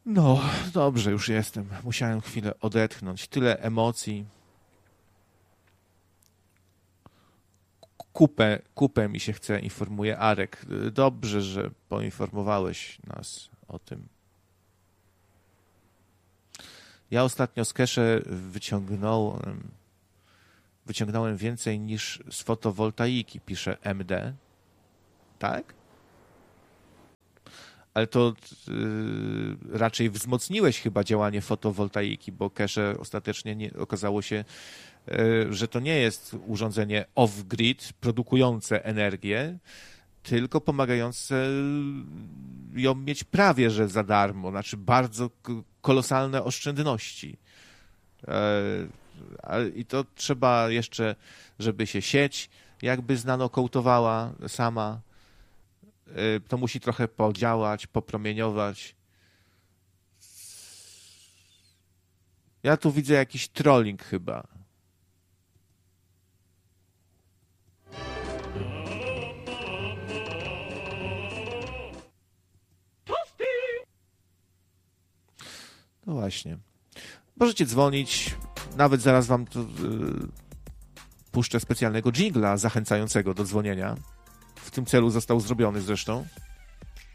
No, dobrze, już jestem. Musiałem chwilę odetchnąć. Tyle emocji. Kupę mi się chce, informuje Arek. Dobrze, że poinformowałeś nas o tym. Ja ostatnio z Kesze wyciągnąłem więcej niż z fotowoltaiki, pisze MD. Tak? Ale to raczej wzmocniłeś chyba działanie fotowoltaiki, bo Kesze ostatecznie okazało się, że to nie jest urządzenie off-grid produkujące energię, tylko pomagające ją mieć prawie że za darmo, znaczy bardzo kolosalne oszczędności. I to trzeba jeszcze, żeby się sieć jakby znanokołtowała sama, to musi trochę podziałać, popromieniować. Ja tu widzę jakiś trolling chyba. No właśnie. Możecie dzwonić, nawet zaraz wam puszczę specjalnego dżingla zachęcającego do dzwonienia. W tym celu został zrobiony zresztą.